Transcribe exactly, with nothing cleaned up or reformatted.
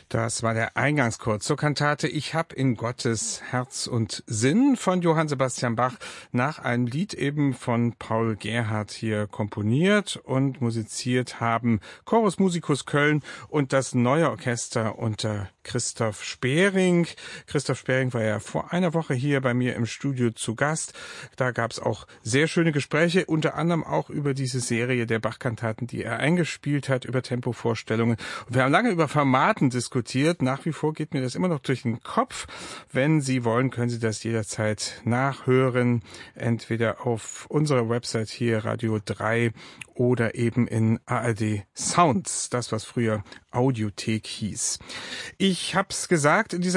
Das war der Eingangschor zur Kantate Ich hab in Gottes Herz und Sinn von Johann Sebastian Bach nach einem Lied eben von Paul Gerhardt hier komponiert und musiziert haben Chorus Musicus Köln und das Neue Orchester unter Christoph Spering. Christoph Spering war ja vor einer Woche hier bei mir im Studio zu Gast. Da gab es auch sehr schöne Gespräche, unter anderem auch über diese Serie der Bach-Kantaten, die er eingespielt hat, über Tempovorstellungen. Und wir haben lange über Formaten diskutiert. Nach wie vor geht mir das immer noch durch den Kopf. Wenn Sie wollen, können Sie das jederzeit nachhören, entweder auf unserer Website hier Radio drei oder eben in A R D Sounds, das was früher Audiothek hieß. Ich hab's gesagt, in dieser